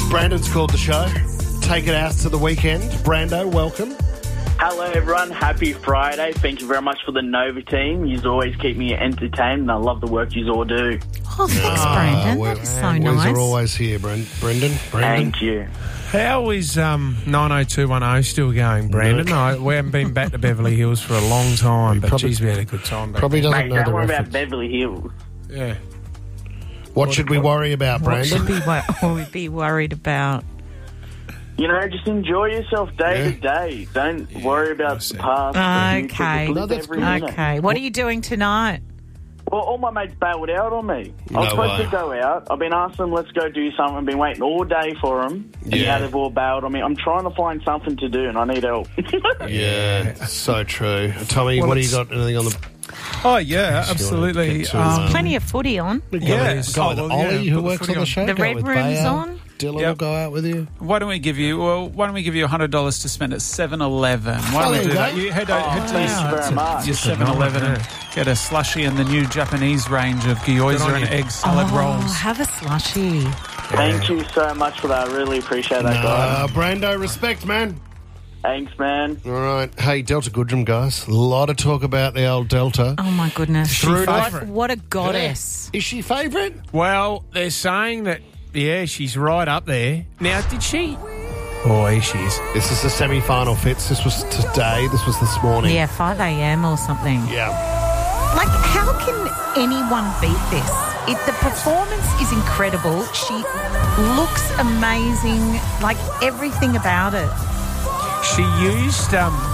Brandon's called the show. Take it out to the weekend. Brando, welcome. Hello, everyone. Happy Friday. Thank you very much for the Nova team. You always keep me entertained, and I love the work you all do. Oh, thanks, Brandon. That is so nice. We're always here, Brendan. Thank you. How is 90210 still going, Brandon? We haven't been back to Beverly Hills for a long time, but geez, we had a good time back Probably there. doesn't Mate, know don't the worry reference. about Beverly Hills. Yeah. What should we worry about, What Brandon? should we be worried about? You know, just enjoy yourself day to day. Don't worry about the past. the future. Okay. Just live every minute. Okay. What are you doing tonight? Well, all my mates bailed out on me. I No was supposed way. to go out. I've been asking them, let's go do something. I've been waiting all day for them. And Yeah. now they've all bailed on me. I'm trying to find something to do, and I need help. Yeah, so true. Tommy, what do you got? Anything on the... Oh, yeah, absolutely. Get to, Plenty of footy on. Yeah. Guy with Ollie, who put the works footy on the show. The Go Red with Room's Bayer. on. Dylan will Yep. go out with you. Why don't we give you $100 to spend at 7-Eleven? Why don't we there do you that? go. You head to thanks very much. your 7-Eleven and get a slushie in the new Japanese range of gyoza and egg salad rolls. Have a slushie. Thank you so much for that. I really appreciate that, guys. Brando, respect, man. Thanks, man. All right. Hey, Delta Goodrum, guys. A lot of talk about the old Delta. Oh, my goodness. She What, favourite? what a goddess. Is she favourite? Well, they're saying that, yeah, she's right up there. Now, did she... Oh, here she is. This is the semi-final, Fitz. This was today. This was this morning. Yeah, 5 a.m. or something. Yeah. Like, how can anyone beat this? The performance is incredible. She looks amazing. Like, everything about it. She used,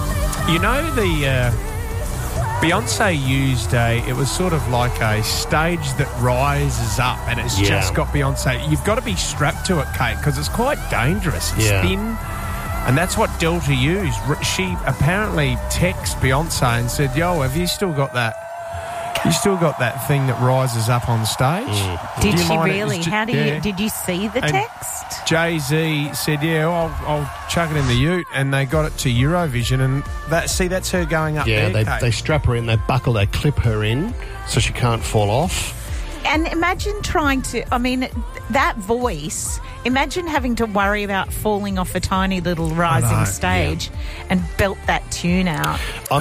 Beyonce used it was sort of like a stage that rises up, and it's Yeah. just got Beyonce. You've got to be strapped to it, Kate, because it's quite dangerous. It's Yeah. thin, and that's what Delta used. She apparently texted Beyonce and said, "Yo, have you still got that? You still got that thing that rises up on stage?" Did Do you she mind it? really? It's ju- How do yeah. you? Did you see the And text? Jay-Z said, "Yeah, I'll chuck it in the ute," and they got it to Eurovision, and that's her going up Yeah, there. Kate. they strap her in, they clip her in so she can't fall off. And imagine trying to. I mean, that voice. Imagine having to worry about falling off a tiny little rising stage and belt that tune out.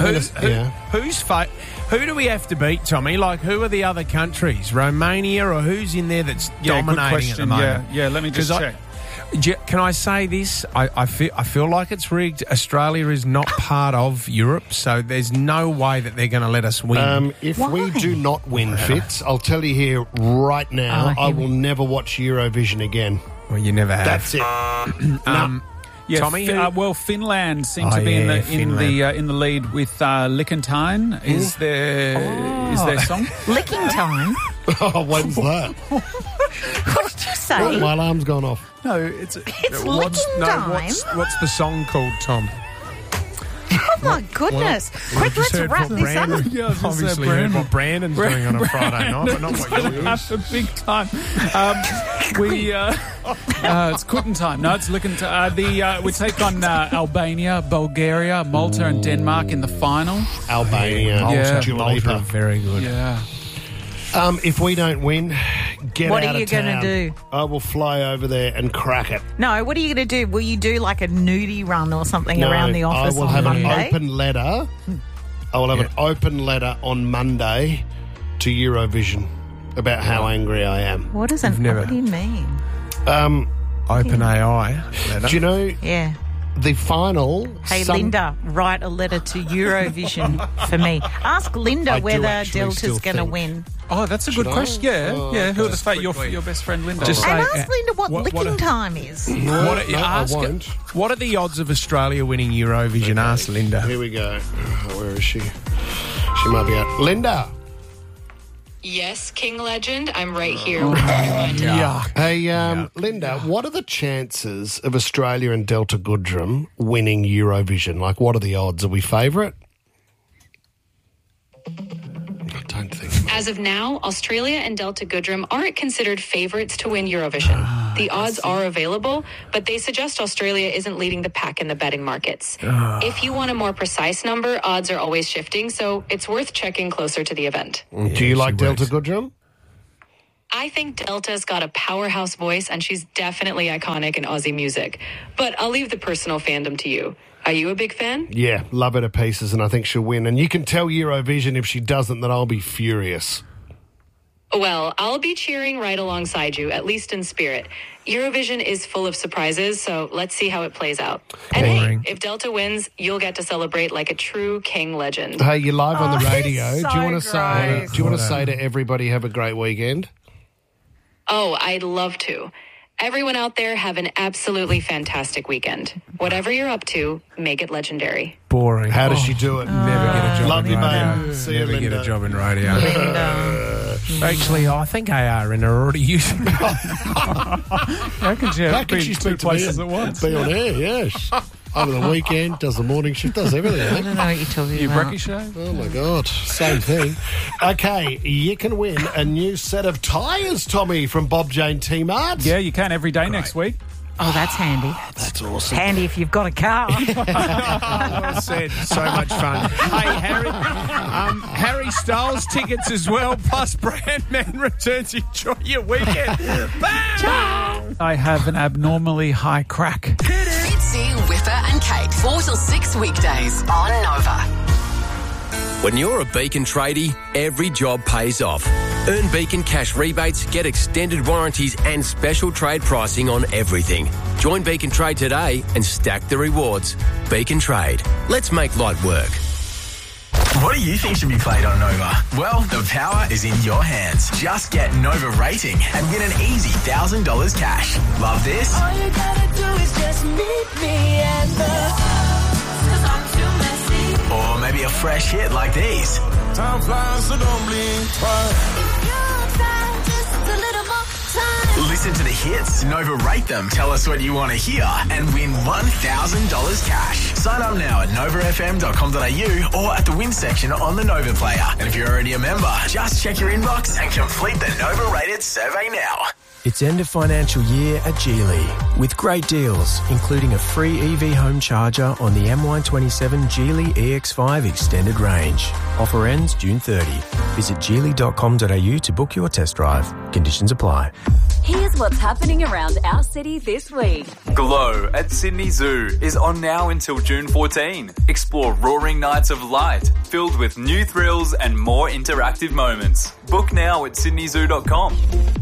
Who do we have to beat, Tommy? Like, who are the other countries? Romania, or who's in there that's dominating good at the question. moment? Yeah, let me just 'Cause check. Can I say this? I feel like it's rigged. Australia is not part of Europe, so there's no way that they're going to let us win. If Why? we do not win, Fitz, I'll tell you here right now, Oh, I here will never watch Eurovision again. Well, you never have. That's it. Yeah, Tommy, Finland seem Oh, to be yeah, in the lead with Liechtenstein. Is their song? Licking time. Oh, when's that? What did you Oh, say? my alarm's gone off. No, it's It's licking time. What's the song called, Tom? Oh my goodness! Quick, let's wrap this up. Yeah, I was gonna say Obviously, heard what Brandon's doing on a Friday night, but not what you're doing. have a big time. It's quitting time. No, it's looking to we take on Albania, Bulgaria, Malta, and Denmark in the final. Albania. Yeah. Dua Malta Lipa. are very good. Yeah. If we don't win, get What out are you of town. gonna do? I will fly over there and crack it. No, what are you going to do? Will you do like a nudie run or something around the office I will on have Monday? an open letter. I will have an open letter on Monday to Eurovision about how angry I am. What do you mean? Open AI. Do you know Yeah. the final? Hey, Linda, write a letter to Eurovision for me. Ask Linda I do whether actually Delta's still going to think- win. Oh, that's a good Should I? question. Yeah, Oh, yeah. Who would okay. have thought your best friend Linda? Just And say, ask Linda what licking time is. No, What, no, I ask her, won't. what are the odds of Australia winning Eurovision? Ask Linda. Here we go. Where is she? She might be out. Linda. Yes, King Legend. I'm right here. Yuck. Hey, Linda, what are the chances of Australia and Delta Goodrum winning Eurovision? Like, what are the odds? Are we favourite? I don't think so. As of now, Australia and Delta Goodrum aren't considered favorites to win Eurovision. The odds are available, but they suggest Australia isn't leading the pack in the betting markets. If you want a more precise number, odds are always shifting, so it's worth checking closer to the event. Do you like Delta Goodrum? I think Delta's got a powerhouse voice, and she's definitely iconic in Aussie music. But I'll leave the personal fandom to you. Are you a big fan? Yeah, love her to pieces, and I think she'll win. And you can tell Eurovision if she doesn't that I'll be furious. Well, I'll be cheering right alongside you, at least in spirit. Eurovision is full of surprises, so let's see how it plays out. And hey, if Delta wins, you'll get to celebrate like a true king legend. Hey, you're live on the radio. So do you want to great. say to everybody, have a great weekend? Oh, I'd love to. Everyone out there, have an absolutely fantastic weekend. Whatever you're up to, make it legendary. Boring. How does she do it? Never get a job Love in you, radio. mate. See you, Never get Linda. a job in radio. Actually, I think AR and are already using it. How can she How have can been she two speak to places me at once? Be on air, yes. Over the weekend, does the morning shift, does everything. I don't know what you're talking You about. brekkie show? Oh, my God. Same thing. Okay, you can win a new set of tyres, Tommy, from Bob Jane T-Mart. Yeah, you can every day next week. Oh, that's handy. That's awesome. Handy if you've got a car. Well said. So much fun. Hey, Harry Styles tickets as well, plus Brandman returns. Enjoy your weekend. Bye. I have an abnormally high crack. Fitzy, Whipper and Kate, 4 till 6 weekdays on Nova. When you're a Beacon tradie, every job pays off. Earn Beacon cash rebates, get extended warranties and special trade pricing on everything. Join Beacon Trade today and stack the rewards. Beacon Trade. Let's make light work. What do you think should be played on Nova? Well, the power is in your hands. Just get Nova Rating and win an easy $1,000 cash. Love this? All you gotta do is just meet me at the... Or maybe a fresh hit like these. Time flies, so don't blink twice. Listen to the hits, Nova Rate them, tell us what you want to hear, and win $1,000 cash. Sign up now at novafm.com.au or at the win section on the Nova player. And if you're already a member, just check your inbox and complete the Nova Rated survey now. It's end of financial year at Geely with great deals, including a free EV home charger on the MY27 Geely EX5 extended range. Offer ends June 30. Visit geely.com.au to book your test drive. Conditions apply. Here's what's happening around our city this week. Glow at Sydney Zoo is on now until June 14. Explore roaring nights of light, filled with new thrills and more interactive moments. Book now at sydneyzoo.com.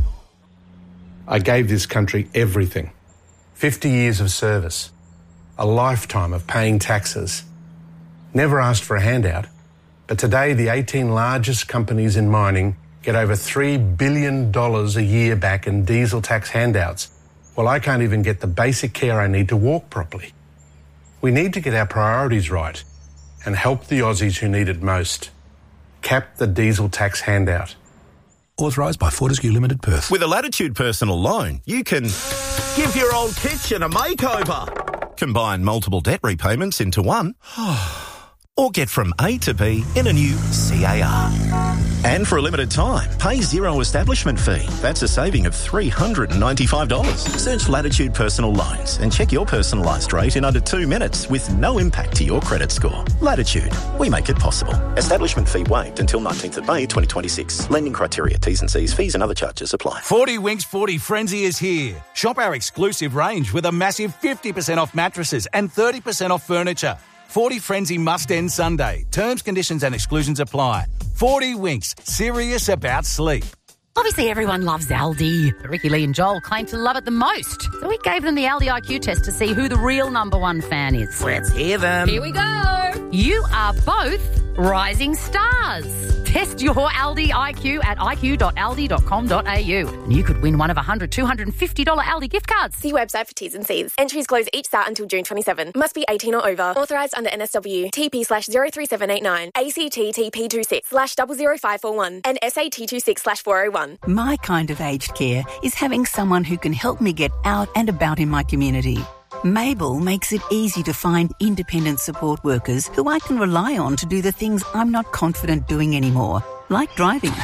I gave this country everything. 50 years of service. A lifetime of paying taxes. Never asked for a handout. But today, the 18 largest companies in mining get over $3 billion a year back in diesel tax handouts. Well, I can't even get the basic care I need to walk properly. We need to get our priorities right and help the Aussies who need it most. Cap the diesel tax handout. Authorised by Fortescue Limited, Perth. With a Latitude personal loan, you can give your old kitchen a makeover, combine multiple debt repayments into one, or get from A to B in a new CAR. And for a limited time, pay zero establishment fee. That's a saving of $395. Search Latitude Personal Loans and check your personalised rate in under 2 minutes with no impact to your credit score. Latitude, we make it possible. Establishment fee waived until 19th of May 2026. Lending criteria, T's and C's, fees and other charges apply. 40 Winks 40 Frenzy is here. Shop our exclusive range with a massive 50% off mattresses and 30% off furniture. 40 Frenzy must end Sunday. Terms, conditions and exclusions apply. 40 Winks, serious about sleep. Obviously, everyone loves Aldi. But Ricky, Lee and Joel claim to love it the most. So we gave them the Aldi IQ test to see who the real number one fan is. Let's hear them. Here we go. You are both rising stars. Test your Aldi IQ at iq.aldi.com.au. And you could win one of $100, $250 Aldi gift cards. See website for T's and C's. Entries close each start until June 27. Must be 18 or over. Authorised under NSW. TP/03789. ACT TP226/00541. And SAT26/401. My kind of aged care is having someone who can help me get out and about in my community. Mabel makes it easy to find independent support workers who I can rely on to do the things I'm not confident doing anymore, like driving.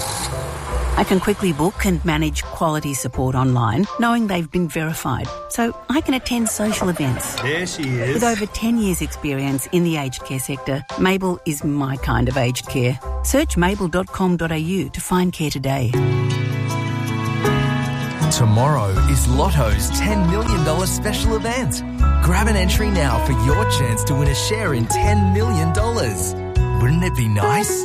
I can quickly book and manage quality support online, knowing they've been verified, so I can attend social events. There she is. With over 10 years' experience in the aged care sector, Mabel is my kind of aged care. Search mabel.com.au to find care today. Tomorrow is Lotto's $10 million special event. Grab an entry now for your chance to win a share in $10 million. Wouldn't it be nice?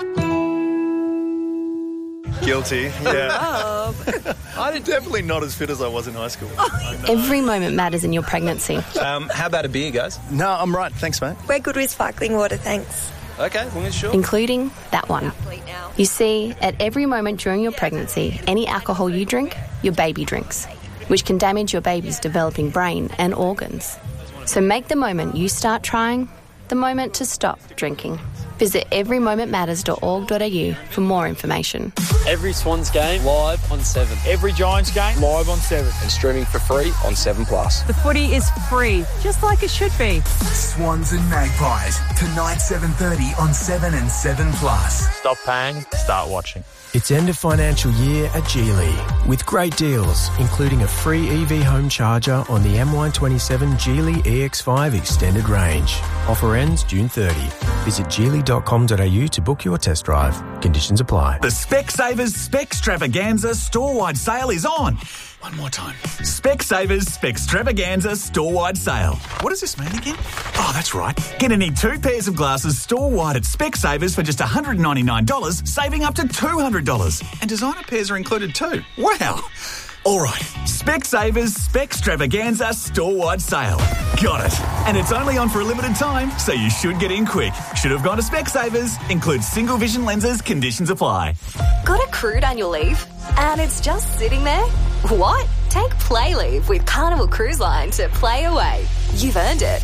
Guilty, yeah. I'm definitely not as fit as I was in high school. Every moment matters in your pregnancy. How about a beer, guys? No, I'm right. Thanks, mate. We're good with sparkling water, thanks. Okay, well, sure. Including that one. You see, at every moment during your pregnancy, any alcohol you drink, your baby drinks, which can damage your baby's developing brain and organs. So make the moment you start trying the moment to stop drinking. Visit everymomentmatters.org.au for more information. Every Swans game live on 7. Every Giants game live on 7. And streaming for free on 7+. The footy is free, just like it should be. Swans and Magpies, tonight 7:30 on 7 and 7+. Stop paying, start watching. It's end of financial year at Geely with great deals, including a free EV home charger on the M127 Geely EX5 extended range. Offer ends June 30. Visit geely.com.au to book your test drive. Conditions apply. The Specsavers Specstravaganza store-wide sale is on. One more time. Specsavers Specstravaganza store-wide sale. What does this mean again? Oh, that's right. Get any 2 pairs of glasses store-wide at Specsavers for just $199, saving up to $200. And designer pairs are included too. Wow. All right, Specsavers Specstravaganza store-wide sale. Got it. And it's only on for a limited time, so you should get in quick. Should have gone to Specsavers. Includes single vision lenses. Conditions apply. Got accrued annual leave? And it's just sitting there? What? Take Play Leave with Carnival Cruise Line to play away. You've earned it.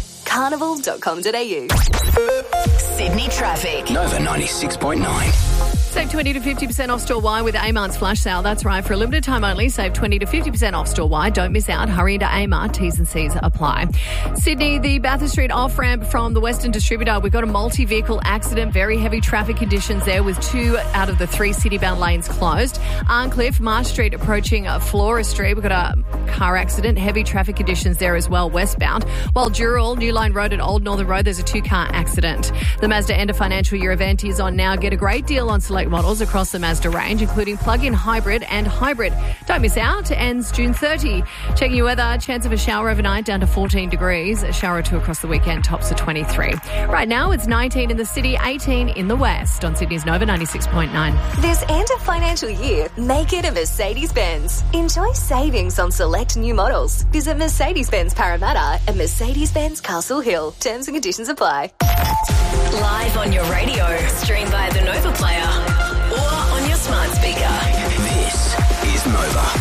Carnival.com.au. Sydney traffic. Nova 96.9. Save 20 to 50% off store-wide with Amart's flash sale. That's right. For a limited time only, save 20 to 50% off store-wide. Don't miss out. Hurry into Amart. T's and C's apply. Sydney, the Bathurst Street off-ramp from the Western Distributor. We've got a multi-vehicle accident. Very heavy traffic conditions there with 2 out of the 3 city-bound lanes closed. Arncliffe, Marsh Street approaching Flora Street. We've got a car accident. Heavy traffic conditions there as well, westbound. While Dural, New Line Road at Old Northern Road, there's a 2-car accident. The Mazda end of financial year event is on now. Get a great deal on select models across the Mazda range, including plug-in hybrid and hybrid. Don't miss out. Ends June 30. Checking your weather. Chance of a shower overnight down to 14 degrees. A shower or 2 across the weekend. Tops of 23. Right now, it's 19 in the city, 18 in the west. On Sydney's Nova 96.9. This end of financial year, make it a Mercedes-Benz. Enjoy savings on select new models. Visit Mercedes-Benz Parramatta and Mercedes-Benz Castle Hill. Terms and conditions apply. Live on your radio, stream via the Nova Player or on your smart speaker. This is Nova.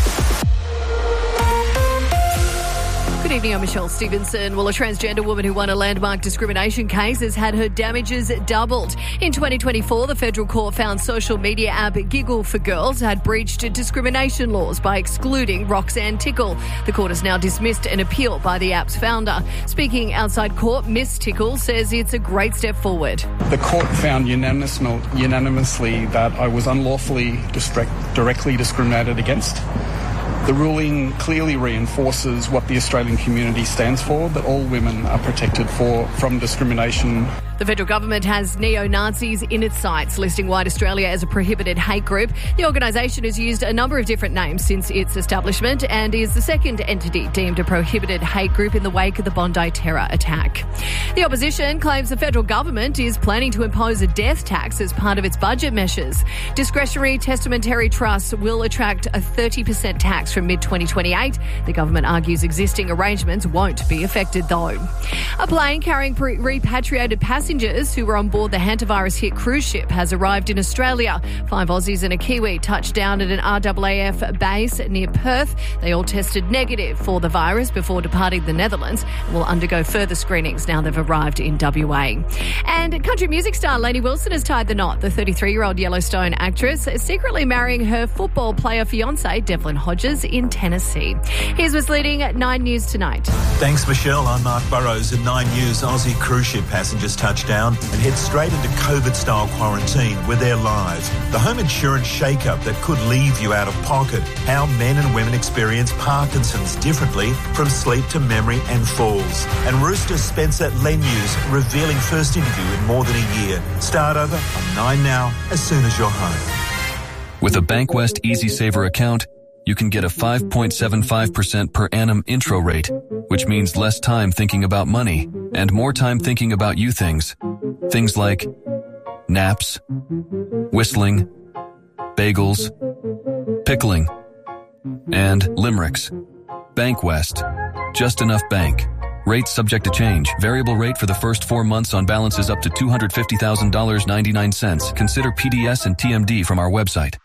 Good evening, I'm Michelle Stevenson. Well, a transgender woman who won a landmark discrimination case has had her damages doubled. In 2024, the federal court found social media app Giggle for Girls had breached discrimination laws by excluding Roxanne Tickle. The court has now dismissed an appeal by the app's founder. Speaking outside court, Miss Tickle says it's a great step forward. The court found unanimously that I was unlawfully directly discriminated against. The ruling clearly reinforces what the Australian community stands for, that all women are protected from discrimination. The federal government has neo-Nazis in its sights, listing White Australia as a prohibited hate group. The organisation has used a number of different names since its establishment and is the second entity deemed a prohibited hate group in the wake of the Bondi terror attack. The opposition claims the federal government is planning to impose a death tax as part of its budget measures. Discretionary testamentary trusts will attract a 30% tax from mid-2028. The government argues existing arrangements won't be affected, though. A plane carrying repatriated passengers who were on board the hantavirus-hit cruise ship has arrived in Australia. 5 Aussies and a Kiwi touched down at an RAAF base near Perth. They all tested negative for the virus before departing the Netherlands and will undergo further screenings now they've arrived in WA. And country music star Lainey Wilson has tied the knot. The 33-year-old Yellowstone actress is secretly marrying her football player fiancé, Devlin Hodges, in Tennessee. Here's what's leading at 9 News tonight. Thanks, Michelle. I'm Mark Burrows. At 9 News, Aussie cruise ship passengers touch down and head straight into COVID-style quarantine where they're live. The home insurance shake-up that could leave you out of pocket. How men and women experience Parkinson's differently from sleep to memory and falls. And Rooster Spencer Lenews revealing first interview in more than a year. Start over on 9 Now as soon as you're home. With a Bankwest Easy Saver account, you can get a 5.75% per annum intro rate, which means less time thinking about money and more time thinking about you things. Things like naps, whistling, bagels, pickling, and limericks. Bank West. Just enough bank. Rates subject to change. Variable rate for the first 4 months on balances up to $250,000.99. Consider PDS and TMD from our website.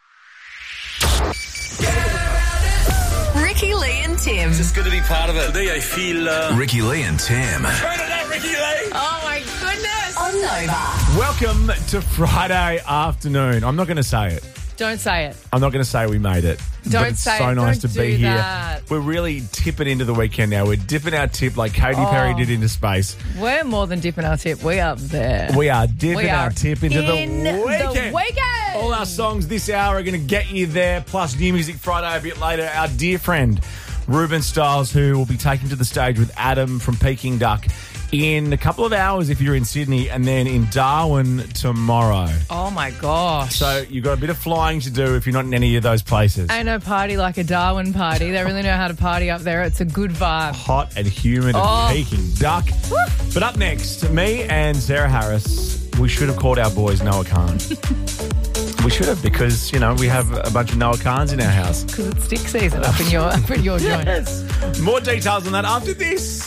Ricky Lee and Tim. Just good to be part of it. Today I feel... Ricky Lee and Tim. Turn it up, Ricky Lee. Oh my goodness. On Nova. Welcome to Friday afternoon. I'm not going to say it. Don't say it. I'm not going to say we made it. Don't but it's say so it. nice Don't to be do here. that. We're really tipping into the weekend now. We're dipping our tip like Katy Perry did into space. We're more than dipping our tip. We are there. We are dipping our tip into the weekend. All our songs this hour are going to get you there, plus New Music Friday a bit later. Our dear friend Ruben Stiles, who will be taken to the stage with Adam from Peking Duck in a couple of hours if you're in Sydney, and then in Darwin tomorrow. Oh my gosh. So you've got a bit of flying to do if you're not in any of those places. Ain't no party like a Darwin party. They really know how to party up there. It's a good vibe. Hot and humid and Peking Duck. Woo. But up next, me and Sarah Harris, we should have called our boys Noah Khan. We should have, because, you know, we have a bunch of Noah Khans in our house. Because it's stick season up in your joint. Yes. More details on that after this.